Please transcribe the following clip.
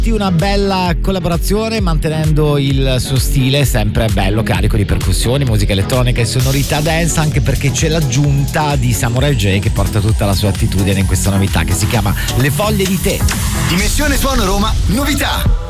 Una bella collaborazione mantenendo il suo stile sempre bello, carico di percussioni, musica elettronica e sonorità dance, anche perché c'è l'aggiunta di Samurai J che porta tutta la sua attitudine in questa novità che si chiama Le foglie di tè. Dimensione Suono Roma, novità.